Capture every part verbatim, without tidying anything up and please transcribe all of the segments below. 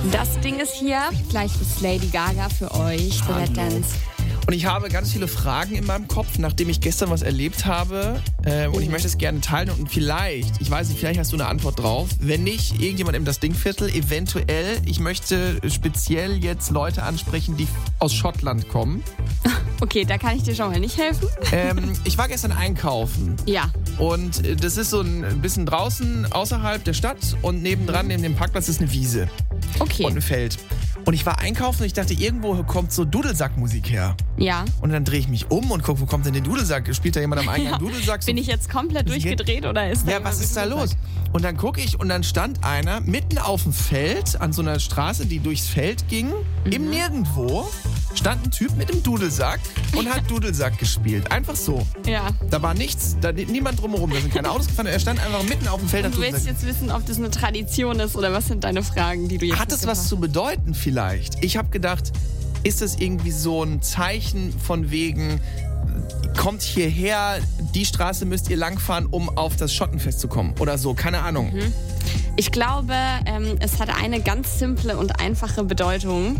Das Ding ist hier. Gleich ist Lady Gaga für euch. The Red Dance. Und ich habe ganz viele Fragen in meinem Kopf, nachdem ich gestern was erlebt habe. Äh, und ich möchte es gerne teilen. Und vielleicht, ich weiß nicht, vielleicht hast du eine Antwort drauf. Wenn nicht, irgendjemand im Das Dingviertel, eventuell. Ich möchte speziell jetzt Leute ansprechen, die aus Schottland kommen. Okay, da kann ich dir schon mal nicht helfen. Ähm, ich war gestern einkaufen. Ja. Und das ist so ein bisschen draußen außerhalb der Stadt. Und nebendran, neben dem Parkplatz, ist eine Wiese. Okay. Und ein Feld. Und ich war einkaufen und ich dachte, irgendwo kommt so Dudelsackmusik her. Ja. Und dann drehe ich mich um und gucke, wo kommt denn der Dudelsack? Spielt da jemand am Eingang Ja. Dudelsack? So Bin ich jetzt komplett durchgedreht oder ist da Ja, was ist da los? Und dann gucke ich und dann stand einer mitten auf dem Feld, an so einer Straße, die durchs Feld ging. Mhm. Im Nirgendwo stand ein Typ mit dem Dudelsack und hat Dudelsack gespielt. Einfach so. Ja. Da war nichts, da niemand drumherum. Da sind keine Autos gefahren. Er stand einfach mitten auf dem Feld. Und du willst jetzt wissen, ob das eine Tradition ist oder was sind deine Fragen, die du jetzt Hat es was zu bedeuten vielleicht? Ich habe gedacht, ist das irgendwie so ein Zeichen von wegen, kommt hierher, die Straße müsst ihr langfahren, um auf das Schottenfest zu kommen oder so, keine Ahnung. Mhm. Ich glaube, ähm, es hat eine ganz simple und einfache Bedeutung.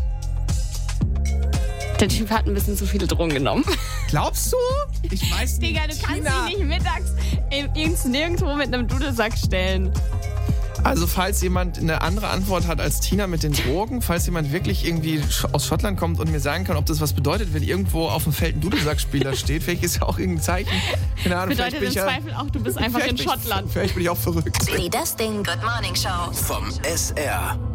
Der Typ hat ein bisschen zu viele Drogen genommen. Glaubst du? Ich weiß nicht. Digga, du kannst Tina. dich nicht mittags in, nirgendwo mit einem Dudelsack stellen. Also falls jemand eine andere Antwort hat als Tina mit den Drogen, falls jemand wirklich irgendwie aus Schottland kommt und mir sagen kann, ob das was bedeutet, wenn irgendwo auf dem Feld ein Dudelsackspieler steht, vielleicht ist ja auch irgendein Zeichen. Keine Ahnung, Bedeutet im ja, Zweifel auch, du bist einfach in Schottland. Vielleicht bin ich auch verrückt. Die Das Ding Good Morning Show Vom S R.